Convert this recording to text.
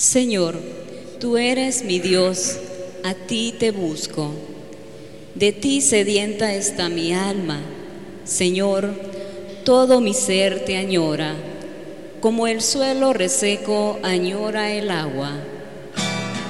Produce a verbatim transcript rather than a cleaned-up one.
Señor, tú eres mi Dios, a ti te busco. De ti sedienta está mi alma. Señor, todo mi ser te añora, como el suelo reseco añora el agua.